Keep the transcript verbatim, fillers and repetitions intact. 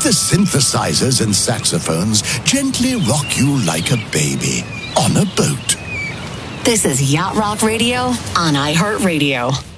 the synthesizers and saxophones gently rock you like a baby on a boat. This is Yacht Rock Radio on iHeartRadio.